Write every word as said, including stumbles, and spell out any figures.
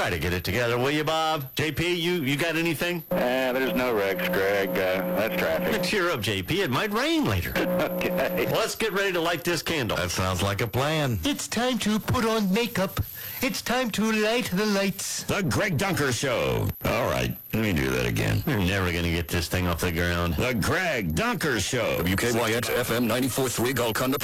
Try to get it together, will you, Bob? J P, you, you got anything? Uh, there's no wrecks, Greg. Uh, that's traffic. Cheer up, J P. It might rain later. Okay. Let's get ready to light this candle. That sounds like a plan. It's time to put on makeup. It's time to light the lights. The Greg Dunker Show. All right, let me do that again. We're never going to get this thing off the ground. The Greg Dunker Show. W K Y X F M ninety-four point three Golconda.